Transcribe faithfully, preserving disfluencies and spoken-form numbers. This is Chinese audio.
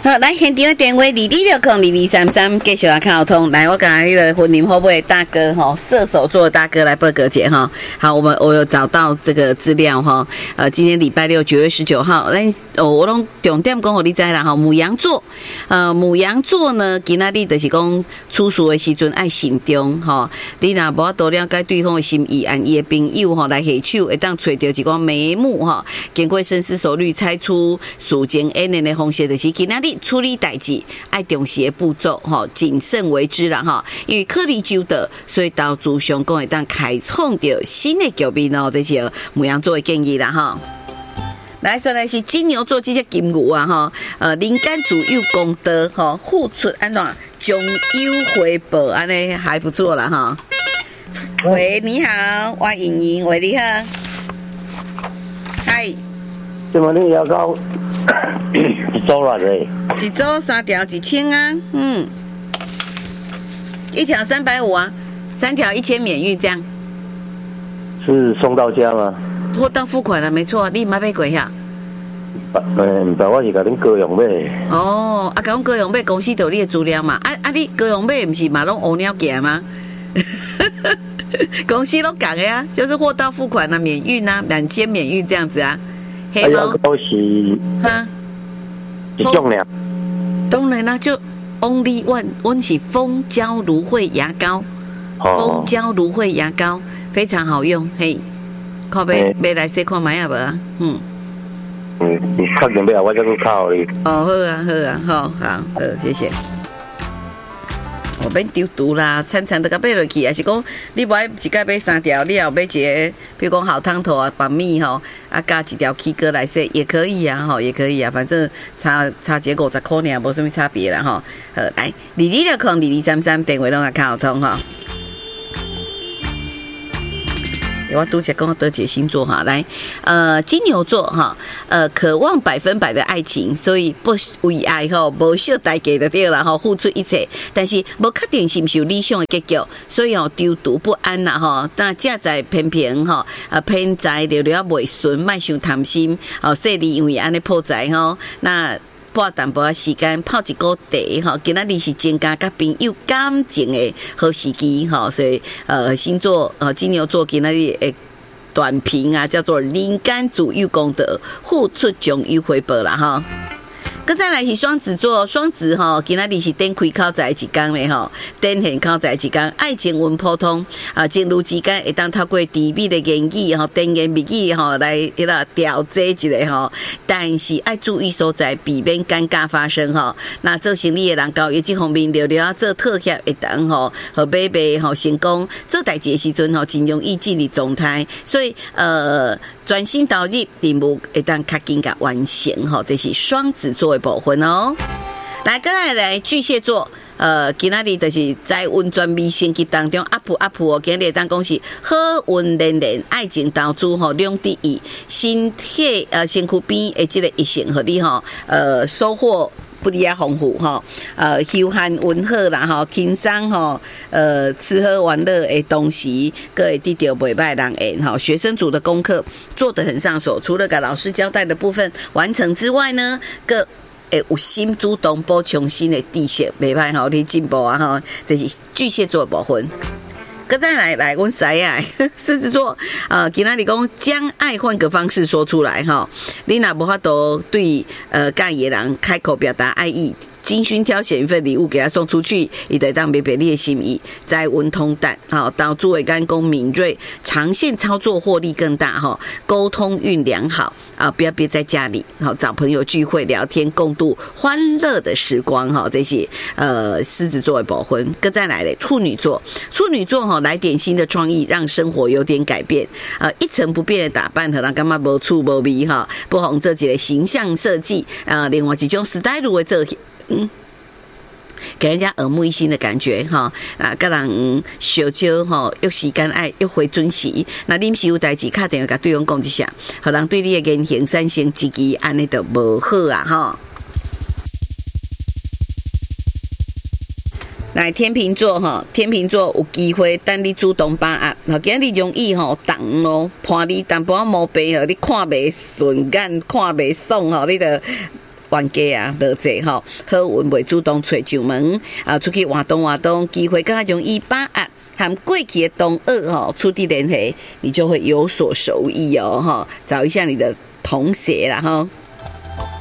好，来现场的电话二二六空二二三三，继续来沟通。来，我讲那个婚龄会不会大哥哈，射手座的大哥来报个节哈。好，我们我有找到这个资料哈。呃，今天礼拜六九月十九号，咱哦，我拢重点讲互你知啦哈。牡羊座，呃，牡羊座呢，今仔日就是讲处事的时阵爱慎重哈。你若无法度了解对方的心意，按伊的朋友吼来下手，会当找到一个眉目哈。经过深思熟虑，猜出属前恩人的方式，就是今仔日处理代志爱重视的步骤吼，谨慎为之啦哈。因为颗粒周到，所以投资上讲会当开创到新的局面哦。这是牡羊座的建议啦哈。来，再来是金牛座这些金牛啊哈，呃，灵感自有功德哈，付出安怎将有回报，安尼还不错啦哈。喂，你好，我莹莹，喂，你好，嗨， 怎么你要到一周了嘞？ 一周三条一千啊，嗯，一条三百五啊，三条一千免运这样。 是送到家吗？ 货到付款了，没错，你买买过呀？ 嗯，但我是甲恁高雄买。 哦，啊，甲阮高雄买公司就有你的资料嘛，啊啊，你高雄买不是嘛拢乌鸟价吗？公司都讲的呀，就是货到付款啊，免运啊，两千免运这样子啊。黑猫都是哈，一种俩。 当然啦，就 Only One， 阮是蜂胶芦荟牙膏，蜂胶芦荟牙膏非常好用，嘿，靠买买来试看买下无啊？嗯。 嗯，你确定要我再去靠你。 哦，好啊，好啊，好，好，好，谢谢。我免丢毒啦，餐餐都甲买落去，还是讲你无爱一盖买三条，你也买一个，比如讲好汤头啊、白米吼，啊加一条 K 歌来说也可以啊，吼也可以啊，反正差差结果十块尔，无什么差别啦，吼。好，来，二二六空二二三三电话拢啊卡通吼。我拄则讲得解星座哈，来，呃，金牛座哈，呃，渴望百分百的爱情，所以不为爱吼，无小代价就对了哈，付出一切，但是无确定是不是有理想的结局，所以哦，丢毒不安啦哈，那正在偏偏哈，啊偏财了了未顺，莫伤贪心，哦，说你因为安尼破财吼，那。拨淡薄仔时间泡一个茶吼，今仔日是增加甲朋友感情的好时机吼，所以呃星座呃金牛座今仔日诶短评啊叫做灵感自有功德，付出终有回报啦哈。跟再来是双子座，双子吼，今仔日是展开考在一天嘞吼，展现考在一天，爱情运普通啊，情侣之间会当透过甜蜜的言语吼，甜言蜜语吼来迄个调节一下吼，但是爱注意所在，避免尴尬发生吼。那做生意的人交业绩方面，了了做妥协会当吼，和买卖吼成功，做代志的时阵吼，尽量意志的状态，所以呃。专心投入任务，会当较紧甲完成吼，这是双子座的部分哦。来，再来来巨蟹座，呃，今仔日就是在运转美升级当中 up up 哦，今日当讲是好运连连，爱情投资吼两第一，身体呃身躯边的这个一性和你吼，呃收获。不离啊丰富哈，呃，休闲温和啦哈，轻松哈，呃，吃喝玩乐的同时，各会得到袂歹人缘哈。学生组的功课做得很上手，除了给老师交代的部分完成之外呢，各诶有心主动补充新的知识，袂歹吼，你进步啊哈，这是巨蟹座的部分。搁再来来，阮师啊，狮子座，呃，今仔日讲将爱换个方式说出来哈，你若无法度对呃介意的人开口表达爱意。精心挑选一份礼物给他送出去，以得当别别你的心意，在文通淡好，到诸位干工敏锐，长线操作获利更大哈，沟通运良好啊，不要憋在家里好，找朋友聚会聊天，共度欢乐的时光哈，这些呃狮子座的部分，跟再来的处女座，处女座哈来点新的创意，让生活有点改变，呃一成不变的打扮，可能干嘛无趣无味哈，不妨做一个形象设计啊，另外一种 style 的做。嗯，给人家耳目一新的感觉哈啊，跟人小酒哈，又时间爱又会准时。那临时有代志，打电话甲对方讲一下，互人对你的言行产生质疑，安尼就无好啊哈。来天秤座哈，天秤座有机会等你主动把握，好，今日容易吼动咯，判你淡薄仔毛病吼，你看袂顺眼，看袂爽吼，你就。 冤家啊，落济吼，好运袂主动找上门啊，出去活动活动，机会更加容易把握。和过去的同学吼出地联系，你就会有所收益哦哈。找一下你的同学啦哈。